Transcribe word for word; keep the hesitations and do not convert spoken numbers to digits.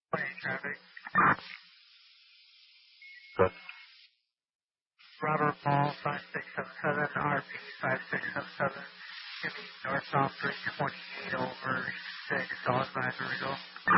Plane traffic. Good. Robert Mall five six seven seven, R P five six seven seven, give me northbound three twenty-eight over six, Dog River.